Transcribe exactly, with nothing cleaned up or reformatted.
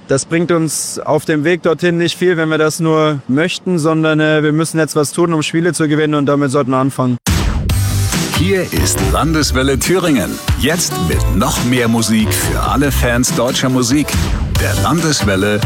das bringt uns auf dem Weg dorthin nicht viel, wenn wir das nur möchten, sondern äh, wir müssen jetzt was tun, um Spiele zu gewinnen und damit sollten wir anfangen. Hier ist Landeswelle Thüringen. Jetzt mit noch mehr Musik für alle Fans deutscher Musik. Der Landeswelle